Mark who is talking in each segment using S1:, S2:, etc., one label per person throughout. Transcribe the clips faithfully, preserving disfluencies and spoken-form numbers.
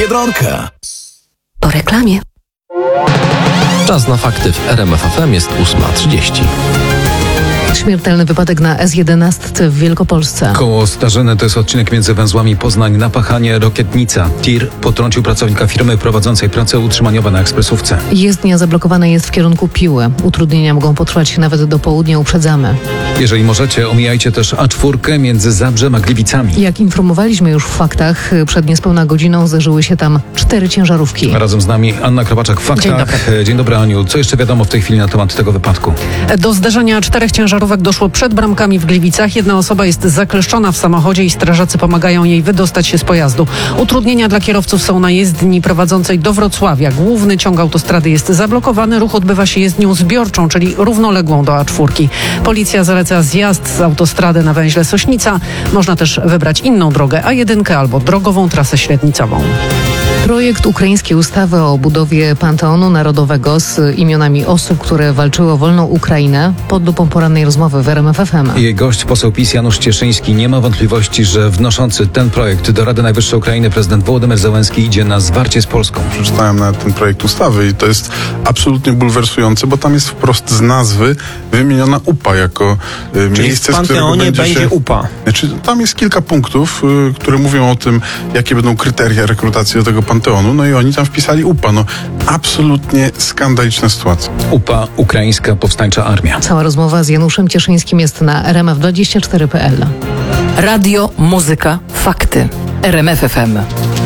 S1: Biedronka.
S2: Po reklamie.
S3: Czas na fakty w R M F F M jest ósma trzydzieści.
S4: Śmiertelny wypadek na S jedenaście w Wielkopolsce.
S5: Koło Starzyny to jest odcinek między węzłami Poznań-Napachanie-Rokietnica. Tir potrącił pracownika firmy prowadzącej prace utrzymaniowe na ekspresówce.
S4: Jezdnia zablokowana jest w kierunku Piły. Utrudnienia mogą potrwać nawet do południa, uprzedzamy.
S5: Jeżeli możecie, omijajcie też A cztery między Zabrzem a Gliwicami.
S4: Jak informowaliśmy już w faktach, przed niespełna godziną zderzyły się tam cztery ciężarówki.
S5: Razem z nami Anna Krawaczak w faktach.
S4: Dzień dobry.
S5: Dzień dobry, Aniu. Co jeszcze wiadomo w tej chwili na temat tego wypadku?
S6: Do zderzenia czterech ciężarówek doszło przed bramkami w Gliwicach. Jedna osoba jest zakleszczona w samochodzie i strażacy pomagają jej wydostać się z pojazdu. Utrudnienia dla kierowców są na jezdni prowadzącej do Wrocławia. Główny ciąg autostrady jest zablokowany. Ruch odbywa się jezdnią zbiorczą, czyli równoległą do A cztery. Policja zaleca zjazd z autostrady na węźle Sośnica. Można też wybrać inną drogę A jeden albo drogową trasę średnicową.
S4: Projekt ukraińskiej ustawy o budowie Panteonu Narodowego z imionami osób, które walczyły o wolną Ukrainę, pod lupą porannej rozmowy w R M F F M.
S5: Jej gość, poseł PiS Janusz Cieszyński, nie ma wątpliwości, że wnoszący ten projekt do Rady Najwyższej Ukrainy prezydent Wołodymyr Zełenski idzie na zwarcie z Polską.
S7: Przeczytałem nawet ten projekt ustawy i to jest absolutnie bulwersujące, bo tam jest wprost z nazwy wymieniona U P A jako y, miejsce,
S8: w
S7: z którego
S8: Panteonie
S7: będzie,
S8: będzie
S7: się...
S8: U P A.
S7: Znaczy, tam jest kilka punktów, y, które mówią o tym, jakie będą kryteria rekrutacji do tego Panteonu, no i oni tam wpisali U P A. No, absolutnie skandaliczna sytuacja.
S5: U P A, Ukraińska Powstańcza Armia.
S4: Cała rozmowa z Januszem Cieszyńskim jest na r m f dwadzieścia cztery kropka p l.
S2: Radio, muzyka, fakty. R M F F M.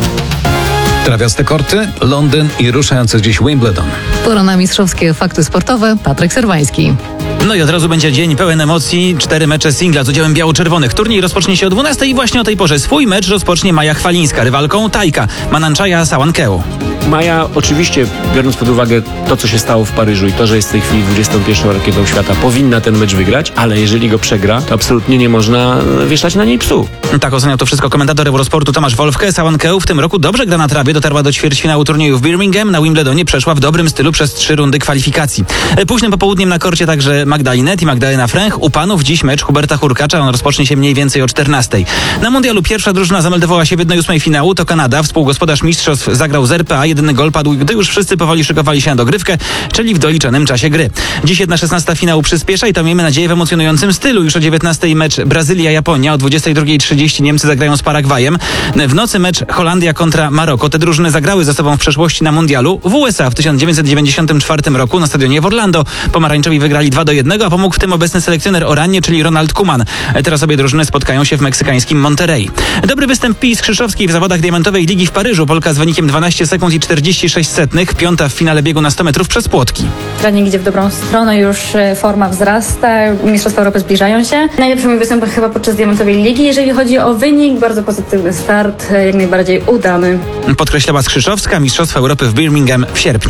S5: Trawiaste korty, Londyn i ruszający dziś Wimbledon.
S4: Pora na mistrzowskie fakty sportowe. Patryk Serwański.
S8: No i od razu będzie dzień pełen emocji. Cztery mecze singla z udziałem biało-czerwonych. Turniej rozpocznie się o dwunastej i właśnie o tej porze swój mecz rozpocznie Maja Chwalińska, rywalką Tajka Mananczaja Sałankeu.
S9: Maja, oczywiście, biorąc pod uwagę to, co się stało w Paryżu i to, że jest w tej chwili dwudziestą pierwszą rakietą świata, powinna ten mecz wygrać, ale jeżeli go przegra, to absolutnie nie można wieszać na niej psu.
S8: Tak oceniał to wszystko komentator Eurosportu Tomasz Wolfke. Sałankeu w tym roku dobrze gra na trawie, dotarła do ćwierćfinału turnieju w Birmingham. Na Wimbledonie przeszła w dobrym stylu przez trzy rundy kwalifikacji. Późnym popołudniem na korcie także Magdalinet i Magdalena Fręch. U panów dziś mecz Huberta Hurkacza, on rozpocznie się mniej więcej o czternastej. Na mundialu pierwsza drużyna zameldowała się w jednej ósmej finału, to Kanada. Współgospodarz mistrzostw zagrał z R P A. Jedyny gol padł, gdy już wszyscy powoli szykowali się na dogrywkę, czyli w doliczonym czasie gry. Dziś jedna szesnasta finału przyspiesza i to miejmy nadzieję w emocjonującym stylu. Już o dziewiętnastej mecz Brazylia-Japonia, o dwudziestej drugiej trzydzieści Niemcy zagrają z Paragwajem. W nocy mecz Holandia kontra Maroko. Te drużyny zagrały ze sobą w przeszłości na mundialu. W U S A w tysiąc dziewięćset dziewięćdziesiątym czwartym roku na stadionie w Orlando pomarańczowi wygrali dwa do jednego, a pomógł w tym obecny selekcjoner Oranie, czyli Ronald Koeman. Teraz obie drużyny spotkają się w meksykańskim Monterrey. Dobry występ Pii Skrzyszowskiej w zawodach diamentowej ligi w Paryżu. Polka z wynikiem dwanaście sekund i czterdzieści sześć setnych. Piąta w finale biegu na sto metrów przez płotki.
S10: Trening idzie w dobrą stronę, już forma wzrasta, Mistrzostwa Europy zbliżają się. Najlepszy mój występ chyba podczas diamentowej ligi. Jeżeli chodzi o wynik, bardzo pozytywny start, jak najbardziej udany.
S8: Podkreślała Skrzyszowska. Mistrzostwa Europy w Birmingham w sierpniu.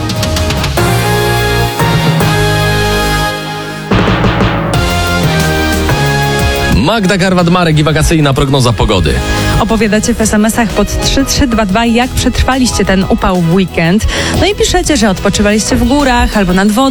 S3: Magda Garwad-Marek i wakacyjna prognoza pogody.
S11: Opowiadacie w es em esach pod trzy trzy dwa dwa, jak przetrwaliście ten upał w weekend. No i piszecie, że odpoczywaliście w górach albo nad wodą.